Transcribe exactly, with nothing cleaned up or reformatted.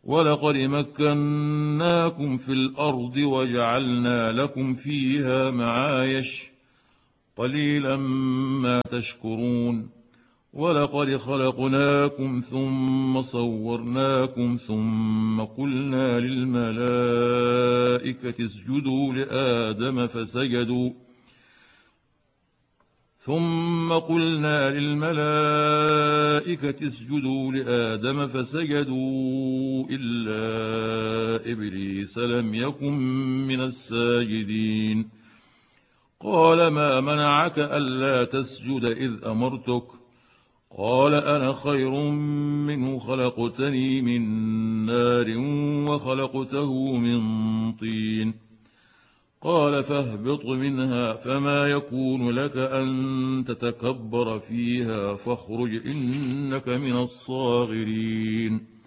ولقد مكناكم في الأرض وجعلنا لكم فيها معايش قليلا ما تشكرون. ولقد خلقناكم ثم صورناكم ثم قلنا للملائكة اسجدوا لآدم فسجدوا ثم قلنا للملائكة اسجدوا لآدم فسجدوا إلا إبليس لم يكن من الساجدين. قال ما منعك ألا تسجد إذ أمرتك؟ قال أنا خير منه خلقتني من نار وخلقته من طين. قال فاهبط منها فما يكون لك أن تتكبر فيها فاخرج إنك من الصاغرين.